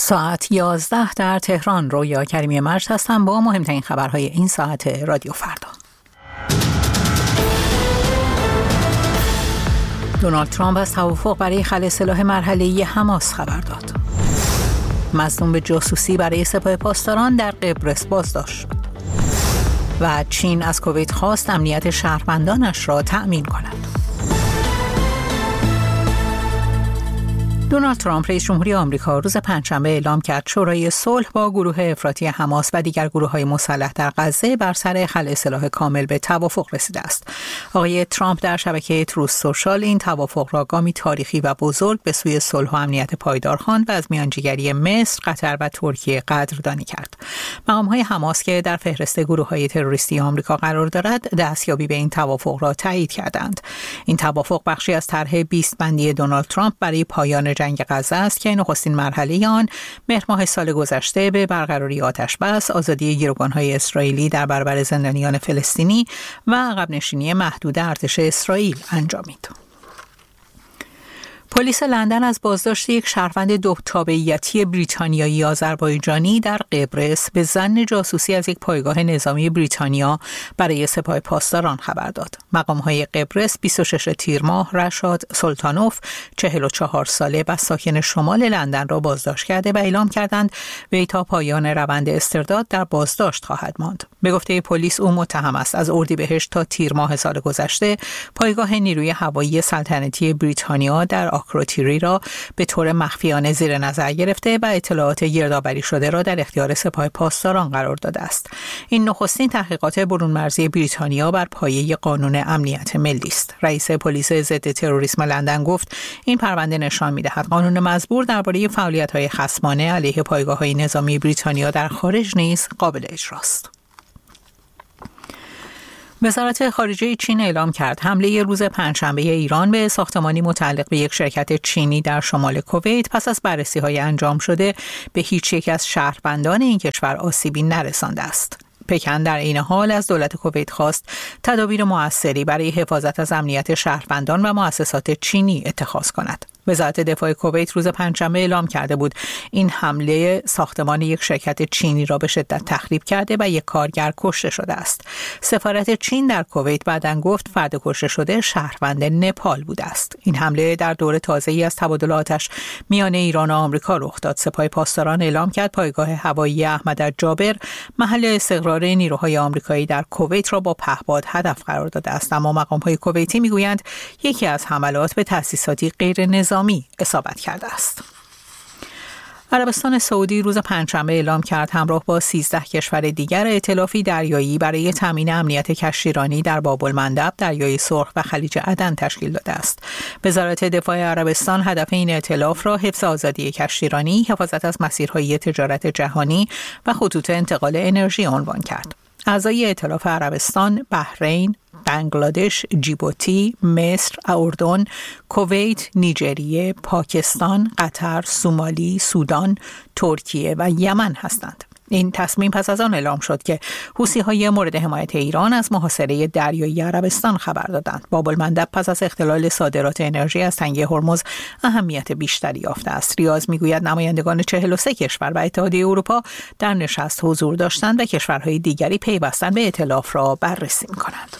ساعت 11 در تهران. رویا کریمی مرج هستم با مهمترین خبرهای این ساعت رادیو فردا. دونالد ترامپ از توافق برای خلع سلاح مرحله‌ای حماس خبر داد. مظنون به جاسوسی برای سپاه پاسداران در قبرس بازداشت شد. و چین از کویت خواست امنیت شهروندانش را تأمین کند. دونالد ترامپ رئیس جمهوری آمریکا روز پنجشنبه اعلام کرد شورای صلح با گروه افراطی حماس و دیگر گروه‌های مسلح در غزه بر سر خلع سلاح کامل به توافق رسیده است. آقای ترامپ در شبکه تروث سوشال این توافق را گامی تاریخی و بزرگ به سوی صلح و امنیت پایدار خواند و از میانجیگری مصر، قطر و ترکیه قدردانی کرد. مقام‌های حماس که در فهرست گروه‌های تروریستی آمریکا قرار دارد، دستیابی به این توافق را تایید کردند. این توافق بخشی از طرح 20 بندی دونالد ترامپ برای پایان جنگ غزه است که نخستین مرحله آن مهر ماه سال گذشته به برقراری آتش‌بس، آزادی گروگان‌های اسرائیلی در برابر زندانیان فلسطینی و عقب‌نشینی محدود ارتش اسرائیل انجامید. پلیس لندن از بازداشت یک شهروند دو تابعیتی بریتانیایی آذربایجانی در قبرس به ظن جاسوسی از یک پایگاه نظامی بریتانیا برای سپاه پاسداران خبر داد. مقام‌های قبرس 26 تیر ماه رشاد سلطانوف 44 ساله و ساکن شمال لندن را بازداشت کرده و اعلام کردند وی تا پایان روند استرداد در بازداشت خواهد ماند. به گفته پلیس او متهم است از اردیبهشت تا تیر ماه سال گذشته پایگاه نیروی هوایی سلطنتی بریتانیا در آکروتیری را به طور مخفیانه زیر نظر گرفته و اطلاعات گردآوری شده را در اختیار سپاه پاسداران قرار داده است. این نخستین تحقیقات برون مرزی بریتانیا بر پایه قانون امنیت ملی است. رئیس پلیس ضد تروریسم لندن گفت این پرونده نشان می‌دهد قانون مزبور درباره فعالیت‌های خصمانه علیه پایگاه‌های نظامی بریتانیا در خارج نیز قابل اجراست. وزارت خارجه چین اعلام کرد حمله روز پنجشنبه ایران به ساختمانی متعلق به یک شرکت چینی در شمال کویت پس از بررسی‌های انجام شده به هیچ یک از شهروندان این کشور آسیبی نرسانده است. پکن در این حال از دولت کویت خواست تدابیر مؤثری برای حفاظت از امنیت شهروندان و مؤسسات چینی اتخاذ کند. وزارت دفاع کویت روز پنجشنبه اعلام کرده بود این حمله ساختمان یک شرکت چینی را به شدت تخریب کرده و یک کارگر کشته شده است. سفارت چین در کویت بعداً گفت فرد کشته شده شهروند نپال بوده است. این حمله در دور تازه‌ای از تبادل آتش میان ایران و آمریکا رخ داد. سپاه پاسداران اعلام کرد پایگاه هوایی احمد جابر محل استقرار نیروهای آمریکایی در کویت را با پهپاد هدف قرار داده است، اما مقام‌های کویتی میگویند یکی از حملات به تأسیساتی غیر نظامی اصابت کرده است. عربستان سعودی روز پنجشنبه اعلام کرد همراه با 13 کشور دیگر ائتلافی دریایی برای تامین امنیت کشتیرانی در باب‌المندب، دریای سرخ و خلیج عدن تشکیل داده است. وزارت دفاع عربستان هدف این ائتلاف را حفظ آزادی کشتیرانی، حفاظت از مسیرهای تجارت جهانی و خطوط انتقال انرژی عنوان کرد. اعضای ائتلاف عربستان، بحرین، بنگلادش، جیبوتی، مصر، اردن، کویت، نیجریه، پاکستان، قطر، سومالی، سودان، ترکیه و یمن هستند. این تصمیم پس از آن اعلام شد که حوثی‌های مورد حمایت ایران از محاصره دریایی عربستان خبر دادند. باب‌المندب پس از اختلال صادرات انرژی از تنگه هرمز اهمیت بیشتری یافته است. ریاض میگوید نمایندگان 43 کشور و اتحادیه اروپا در نشست حضور داشتند و کشورهای دیگری پیوستن به ائتلاف را بررسی می‌کنند.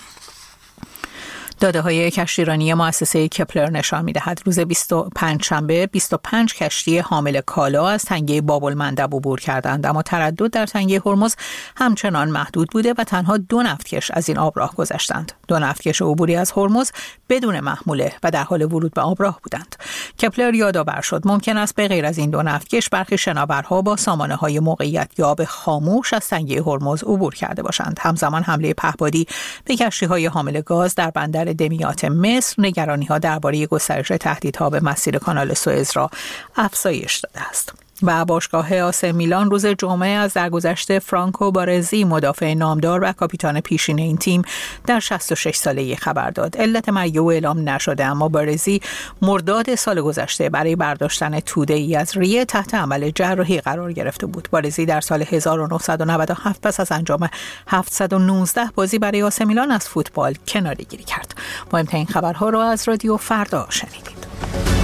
داده‌های کشتیرانی مؤسسه کپلر نشان می‌دهد روز 25 شنبه 25 کشتی حامل کالا از تنگه باب‌المندب عبور کردند، اما تردد در تنگه هرمز همچنان محدود بوده و تنها 2 نفتکش از این آبراه گذشتند. 2 نفتکش عبوری از هرمز بدون محموله و در حال ورود به آبراه بودند. کپلر یادآور شد ممکن است به غیر از این 2 نفتکش برخی شناورها با سامانه‌های موقعیت یاب خاموش از تنگه هرمز عبور کرده باشند. همزمان حمله پهپادی به کشتی‌های حامل گاز در بندر دمیات مصر نگرانی‌ها درباره گسترش تهدیدها به مسیر کانال سوئز را افزایش داده است. و باشگاه آسه میلان روز جمعه از درگذشت فرانکو بارزی مدافع نامدار و کاپیتان پیشین این تیم در 66 سالگی خبر داد. علت مرگ او اعلام نشده، اما بارزی مرداد سال گذشته برای برداشتن توده‌ای از ریه تحت عمل جراحی قرار گرفته بود. بارزی در سال 1997 پس از انجام 719 بازی برای آسه میلان از فوتبال کناره‌گیری کرد. مهمترین خبرها را از رادیو فردا شنیدید.